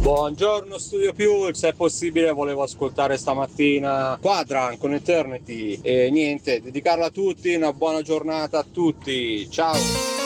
Buongiorno Studio Piul, se è possibile volevo ascoltare stamattina Quadrant con Eternity e niente, dedicarla a tutti, una buona giornata a tutti, ciao!